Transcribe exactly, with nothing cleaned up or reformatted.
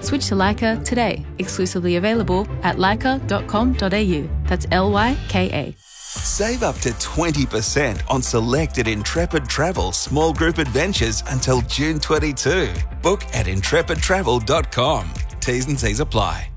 Switch to Lyka today. Exclusively available at lyka dot com dot a u. That's L Y K A. Save up to twenty percent on selected Intrepid Travel small group adventures until June twenty-second. Book at intrepid travel dot com. T's and C's apply.